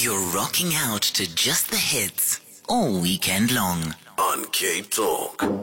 You're rocking out to just the hits all weekend long on Cape Talk.